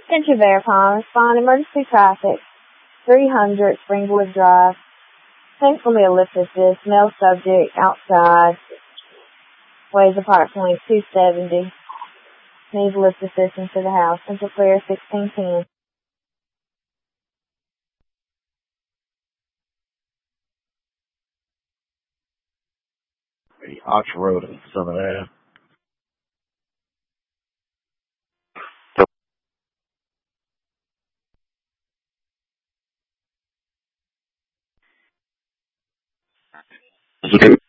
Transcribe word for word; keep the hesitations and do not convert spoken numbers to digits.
Central Verifone, respond emergency traffic, three hundred Springwood Drive. Thankfully, a lift assist, male subject, outside, weighs approximately two seventy. Needs lift assistance to the house. Central Clear, sixteen ten. Ox Road and Southern Ave. Okay.